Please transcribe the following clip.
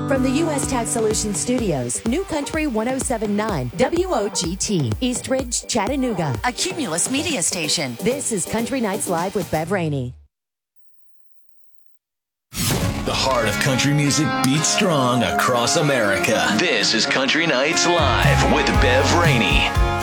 From the U.S. Tax Solutions Studios, New Country 1079, WOGT, Eastridge, Chattanooga, a Cumulus media station. This is Country Nights Live with Bev Rainey. The heart of country music beats strong across America. This is Country Nights Live with Bev Rainey.